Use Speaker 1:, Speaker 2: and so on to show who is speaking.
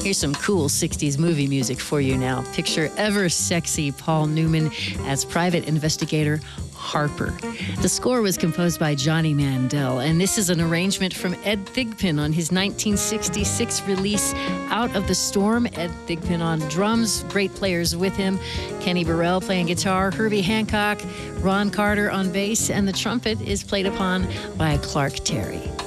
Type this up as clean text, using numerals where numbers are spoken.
Speaker 1: Here's some cool 60s movie music for you now. Picture ever sexy Paul Newman as private investigator Harper. The score was composed by Johnny Mandel, and this is an arrangement from Ed Thigpen on his 1966 release, Out of the Storm. Ed Thigpen on drums, great players with him. Kenny Burrell playing guitar, Herbie Hancock, Ron Carter on bass, and the trumpet is played upon by Clark Terry.